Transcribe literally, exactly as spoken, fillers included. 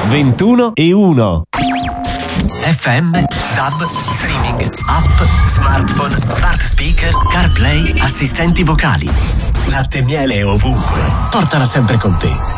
ventuno e uno. F M, D A B, streaming, app, smartphone, smart speaker, CarPlay, assistenti vocali. Latte e miele ovunque. Portala sempre con te.